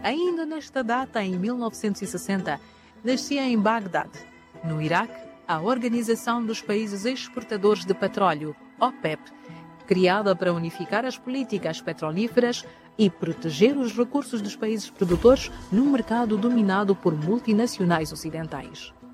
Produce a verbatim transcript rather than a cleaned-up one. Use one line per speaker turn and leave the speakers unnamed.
Ainda nesta data, em mil novecentos e sessenta, nascia em Bagdade, no Iraque, a Organização dos Países Exportadores de Petróleo, OPEP, criada para unificar as políticas petrolíferas e proteger os recursos dos países produtores num mercado dominado por multinacionais ocidentais.